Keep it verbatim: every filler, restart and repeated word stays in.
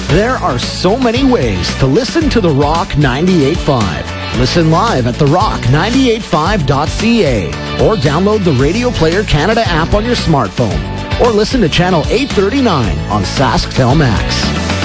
There are so many ways to listen to The Rock ninety-eight point five. Listen live at the rock nine eight five dot c a or download the Radio Player Canada app on your smartphone or listen to Channel eight thirty-nine on Sasktel Max.